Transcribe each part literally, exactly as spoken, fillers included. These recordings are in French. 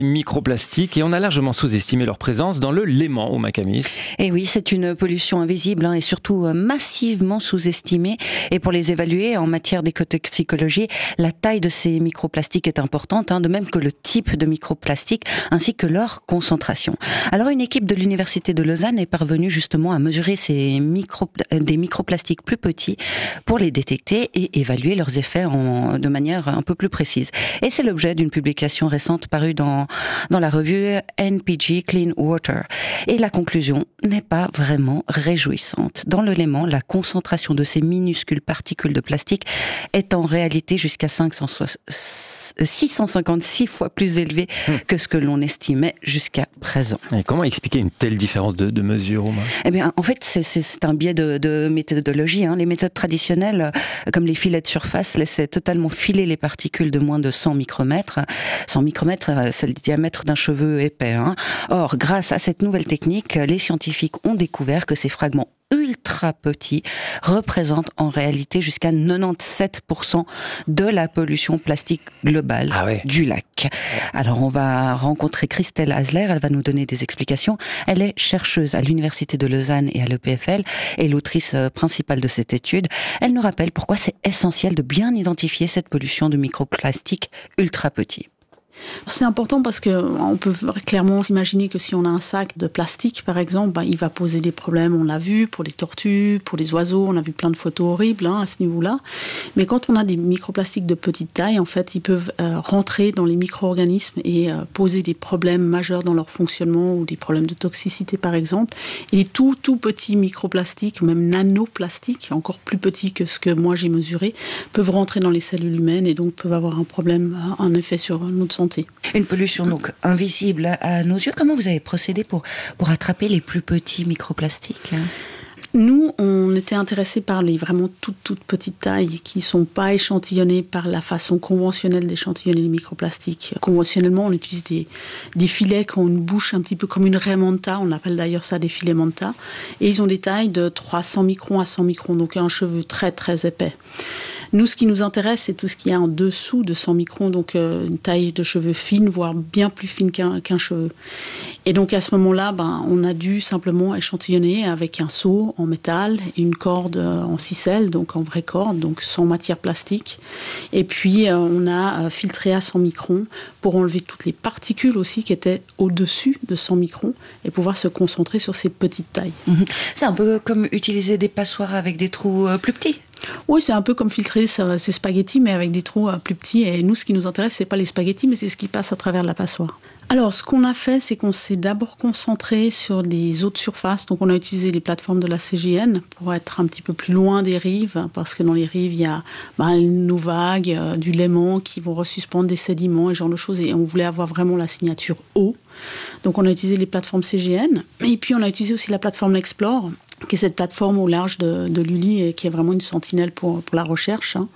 Microplastiques, et on a largement sous-estimé leur présence dans le Léman au Macamis. Et oui, c'est une pollution invisible hein, et surtout euh, massivement sous-estimée. Et pour les évaluer en matière d'écotoxicologie, la taille de ces microplastiques est importante, hein, de même que le type de microplastique ainsi que leur concentration. Alors une équipe de l'Université de Lausanne est parvenue justement à mesurer ces micro, des microplastiques plus petits pour les détecter et évaluer leurs effets en, de manière un peu plus précise. Et c'est l'objet d'une publication récente parue dans dans la revue N P G Clean Water. Et la conclusion n'est pas vraiment réjouissante. Dans le Léman, la concentration de ces minuscules particules de plastique est en réalité jusqu'à six cent cinquante-six fois plus élevée mmh. que ce que l'on estimait jusqu'à présent. Et comment expliquer une telle différence de, de mesure, Omar ? Eh bien, en fait, c'est, c'est un biais de, de méthodologie. Hein. Les méthodes traditionnelles, comme les filets de surface, laissaient totalement filer les particules de moins de cent micromètres. cent micromètres, c'est le diamètre d'un cheveu épais. Hein. Or, grâce à cette nouvelle technique, les scientifiques ont découvert que ces fragments ultra petits représentent en réalité jusqu'à quatre-vingt-dix-sept pour cent de la pollution plastique globale ah ouais. du lac. Alors on va rencontrer Christelle Hasler, elle va nous donner des explications. Elle est chercheuse à l'Université de Lausanne et à l'E P F L et l'autrice principale de cette étude. Elle nous rappelle pourquoi c'est essentiel de bien identifier cette pollution de microplastiques ultra petits. C'est important parce qu'on peut clairement s'imaginer que si on a un sac de plastique, par exemple, bah, il va poser des problèmes, on l'a vu, pour les tortues, pour les oiseaux, on a vu plein de photos horribles hein, à ce niveau-là. Mais quand on a des microplastiques de petite taille, en fait, ils peuvent euh, rentrer dans les micro-organismes et euh, poser des problèmes majeurs dans leur fonctionnement ou des problèmes de toxicité, par exemple. Et les tout, tout petits microplastiques, même nanoplastiques, encore plus petits que ce que moi j'ai mesuré, peuvent rentrer dans les cellules humaines et donc peuvent avoir un problème, un effet sur notre santé. Une pollution donc invisible à nos yeux. Comment vous avez procédé pour, pour attraper les plus petits microplastiques ? Nous, on était intéressés par les vraiment toutes, toutes petites tailles qui ne sont pas échantillonnées par la façon conventionnelle d'échantillonner les microplastiques. Conventionnellement, on utilise des, des filets qui ont une bouche un petit peu comme une raie manta, on appelle d'ailleurs ça des filets manta, et ils ont des tailles de trois cents microns à cent microns, donc un cheveu très très épais. Nous, ce qui nous intéresse, c'est tout ce qu'il y a en dessous de cent microns, donc euh, une taille de cheveux fine, voire bien plus fine qu'un, qu'un cheveu. Et donc à ce moment-là, ben, on a dû simplement échantillonner avec un seau en métal et une corde en ficelle, donc en vraie corde, donc sans matière plastique. Et puis euh, on a filtré à cent microns pour enlever toutes les particules aussi qui étaient au-dessus de cent microns et pouvoir se concentrer sur ces petites tailles. Mmh. C'est un peu comme utiliser des passoires avec des trous euh, plus petits. Oui, c'est un peu comme filtrer ces spaghettis, mais avec des trous plus petits. Et nous, ce qui nous intéresse, c'est pas les spaghettis, mais c'est ce qui passe à travers la passoire. Alors, ce qu'on a fait, c'est qu'on s'est d'abord concentré sur les eaux de surface. Donc, on a utilisé les plateformes de la C G N pour être un petit peu plus loin des rives, parce que dans les rives, il y a ben, nos vagues, euh, du Léman qui vont resuspendre des sédiments et ce genre de choses. Et on voulait avoir vraiment la signature eau. Donc, on a utilisé les plateformes C G N. Et puis, on a utilisé aussi la plateforme Explore, qui est cette plateforme au large de, de l'U L I et qui est vraiment une sentinelle pour, pour la recherche. Hein.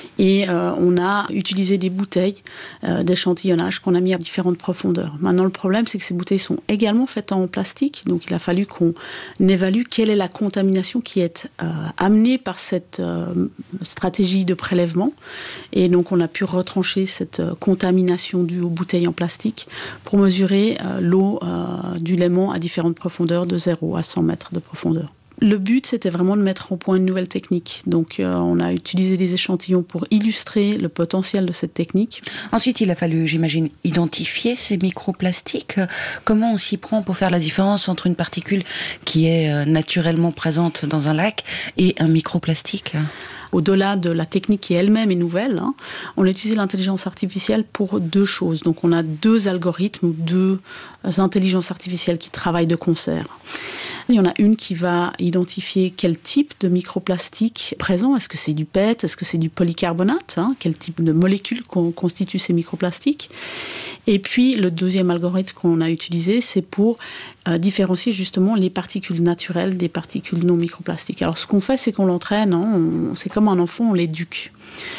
Et euh, on a utilisé des bouteilles euh, d'échantillonnage qu'on a mis à différentes profondeurs. Maintenant, le problème, c'est que ces bouteilles sont également faites en plastique. Donc, il a fallu qu'on évalue quelle est la contamination qui est euh, amenée par cette euh, stratégie de prélèvement. Et donc, on a pu retrancher cette euh, contamination due aux bouteilles en plastique pour mesurer euh, l'eau euh, du Léman à différentes profondeurs, de zéro à cent mètres de profondeur. Le but, c'était vraiment de mettre au point une nouvelle technique. Donc, euh, on a utilisé des échantillons pour illustrer le potentiel de cette technique. Ensuite, il a fallu, j'imagine, identifier ces microplastiques. Comment on s'y prend pour faire la différence entre une particule qui est euh, naturellement présente dans un lac et un microplastique ? Au-delà de la technique qui elle-même est nouvelle, hein, on a utilisé l'intelligence artificielle pour deux choses. Donc, on a deux algorithmes ou deux intelligences artificielles qui travaillent de concert. Il y en a une qui va identifier quel type de microplastique est présent. Est-ce que c'est du P E T? Est-ce que c'est du polycarbonate, hein? Quel type de molécules constituent ces microplastiques? Et puis, le deuxième algorithme qu'on a utilisé, c'est pour euh, différencier justement les particules naturelles des particules non microplastiques. Alors, ce qu'on fait, c'est qu'on l'entraîne, hein, on, c'est comme un enfant, on l'éduque.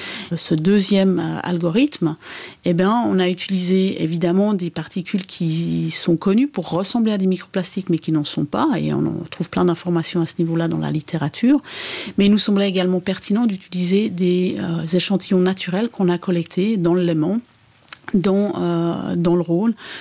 Ce deuxième euh, algorithme, eh ben, on a utilisé évidemment des particules qui sont connues pour ressembler à des microplastiques, mais qui n'en sont pas, et on on trouve plein d'informations à ce niveau-là dans la littérature. Mais il nous semblait également pertinent d'utiliser des euh, échantillons naturels qu'on a collectés dans le Léman, dans, euh, dans le Rhône.